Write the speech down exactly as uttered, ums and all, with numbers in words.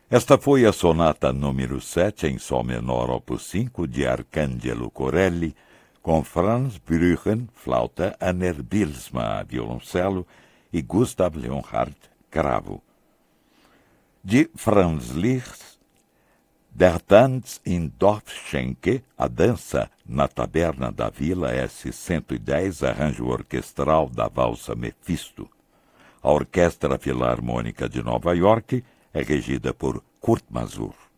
Esta foi a sonata número sete em sol menor opus cinco de Arcangelo Corelli, com Franz Brüchen, flauta, Anner Bylsma, violoncelo e Gustav Leonhardt, cravo. De Franz Liszt, Der Tanz in Dorfschenke, a dança na taberna da Vila, S cento e dez, arranjo orquestral da valsa Mefisto. A Orquestra Filarmônica de Nova York é regida por Kurt Masur.